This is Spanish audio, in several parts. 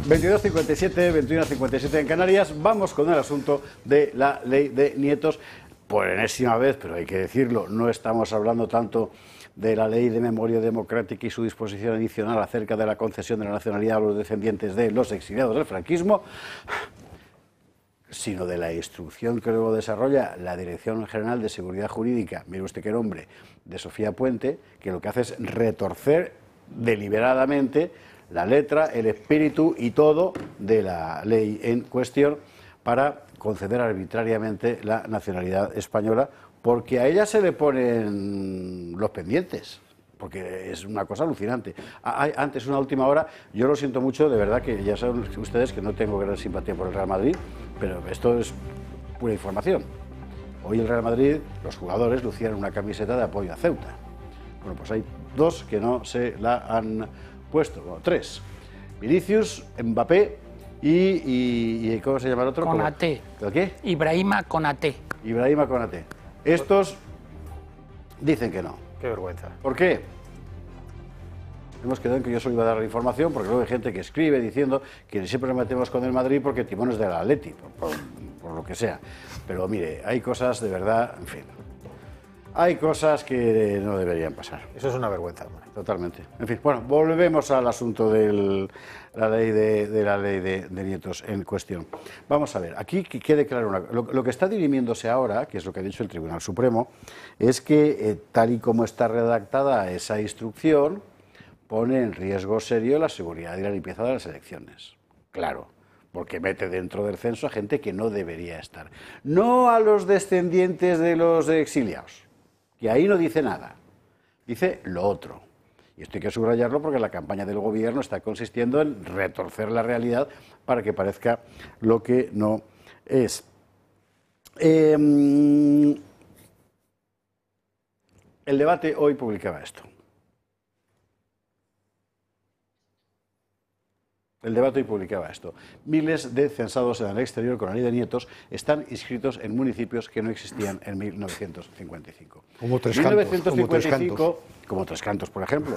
22:57, 21:57 en Canarias. Vamos con el asunto de la ley de nietos. Por enésima vez, pero hay que decirlo, no estamos hablando tanto de la ley de memoria democrática y su disposición adicional acerca de la concesión de la nacionalidad a los descendientes de los exiliados del franquismo, sino de la instrucción que luego desarrolla la Dirección General de Seguridad Jurídica, mire usted qué nombre, de Sofía Puente, que lo que hace es retorcer deliberadamente la letra, el espíritu y todo de la ley en cuestión para conceder arbitrariamente la nacionalidad española, porque a ella se le ponen los pendientes, porque es una cosa alucinante. Antes, una última hora, yo lo siento mucho, de verdad que ya saben ustedes que no tengo gran simpatía por el Real Madrid, pero esto es pura información. Hoy el Real Madrid, los jugadores lucían una camiseta de apoyo a Ceuta. Bueno, pues hay dos que no se la han puesto, bueno, tres. Vinicius, Mbappé y ¿cómo se llama el otro? Konaté. ¿Qué? Ibrahima Konaté. Ibrahima Konaté. Estos dicen que no. Qué vergüenza. ¿Por qué? Hemos quedado en que yo solo iba a dar la información, porque luego hay gente que escribe diciendo que siempre nos metemos con el Madrid porque Timón es del Atleti, por lo que sea. Pero mire, hay cosas de verdad, en fin. Hay cosas que no deberían pasar. Eso es una vergüenza, hombre. Totalmente. En fin, bueno, volvemos al asunto de la ley de nietos en cuestión. Vamos a ver, aquí que quede claro lo que está dirimiéndose ahora, que es lo que ha dicho el Tribunal Supremo, es que tal y como está redactada esa instrucción, pone en riesgo serio la seguridad y la limpieza de las elecciones. Claro, porque mete dentro del censo a gente que no debería estar. No a los descendientes de los exiliados, que ahí no dice nada, dice lo otro. Y esto hay que subrayarlo porque la campaña del gobierno está consistiendo en retorcer la realidad para que parezca lo que no es. El debate hoy publicaba esto. El debate hoy publicaba esto. Miles de censados en el exterior con la ley de nietos están inscritos en municipios que no existían en 1955. Como Tres Cantos. 1955, como Tres Cantos, por ejemplo.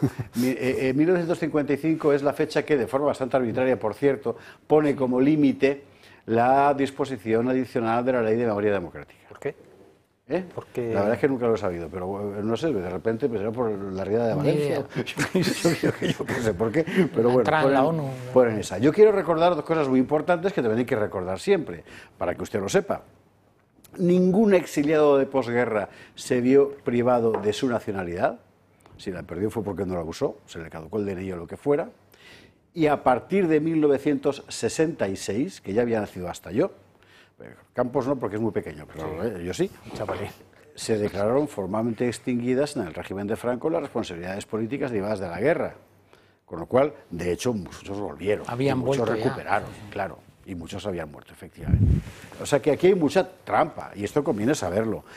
1955 es la fecha que, de forma bastante arbitraria, por cierto, pone como límite la disposición adicional de la ley de memoria democrática. ¿Por qué? Porque... La verdad es que nunca lo he sabido, pero no sé, de repente pensé por la riada de Valencia. Yo no sé por qué, pero bueno, ponen esa. Yo quiero recordar dos cosas muy importantes que también hay que recordar siempre, para que usted lo sepa. Ningún exiliado de posguerra se vio privado de su nacionalidad. Si la perdió fue porque no la usó, se le caducó el DNI o lo que fuera. Y a partir de 1966, que ya había nacido hasta yo, Campos no, porque es muy pequeño, pero yo sí. Chavalín. Se declararon formalmente extinguidas en el régimen de Franco las responsabilidades políticas derivadas de la guerra. Con lo cual, de hecho, muchos volvieron. Muchos recuperaron, claro. Y muchos habían muerto, efectivamente. O sea que aquí hay mucha trampa, y esto conviene saberlo.